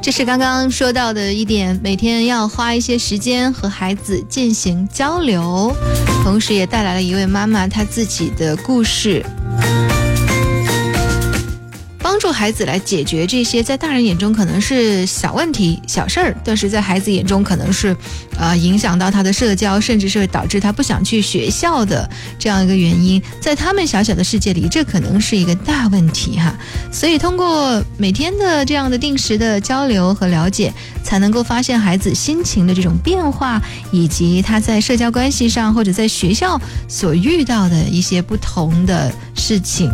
这是刚刚说到的一点，每天要花一些时间和孩子进行交流，同时也带来了一位妈妈她自己的故事，帮助孩子来解决这些在大人眼中可能是小问题小事儿，但是在孩子眼中可能是影响到他的社交，甚至是会导致他不想去学校的这样一个原因，在他们小小的世界里这可能是一个大问题哈。所以通过每天的这样的定时的交流和了解，才能够发现孩子心情的这种变化，以及他在社交关系上或者在学校所遇到的一些不同的事情。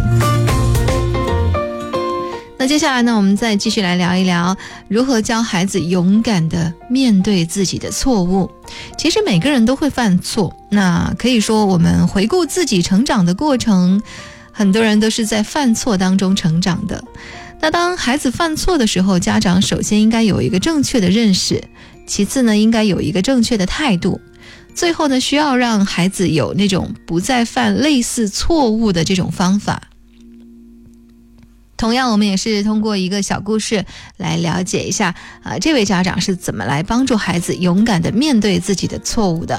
那接下来呢，我们再继续来聊一聊如何教孩子勇敢地面对自己的错误。其实每个人都会犯错，那可以说我们回顾自己成长的过程，很多人都是在犯错当中成长的。那当孩子犯错的时候，家长首先应该有一个正确的认识，其次呢，应该有一个正确的态度，最后呢，需要让孩子有那种不再犯类似错误的这种方法。同样我们也是通过一个小故事来了解一下这位家长是怎么来帮助孩子勇敢地面对自己的错误的。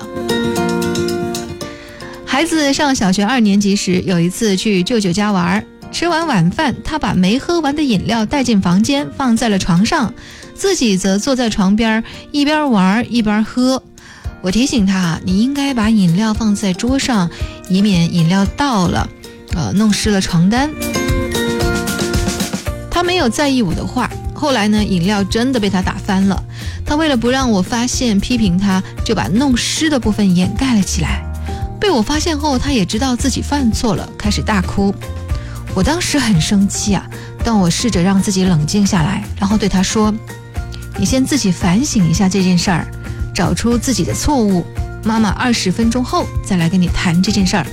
孩子上小学2年级时，有一次去舅舅家玩，吃完晚饭，他把没喝完的饮料带进房间，放在了床上，自己则坐在床边一边玩一边喝。我提醒他，你应该把饮料放在桌上，以免饮料倒了弄湿了床单。他没有在意我的话，后来呢，饮料真的被他打翻了。他为了不让我发现批评他，就把弄湿的部分掩盖了起来。被我发现后，他也知道自己犯错了，开始大哭。我当时很生气但我试着让自己冷静下来，然后对他说，你先自己反省一下这件事儿，找出自己的错误，妈妈20分钟后再来跟你谈这件事儿。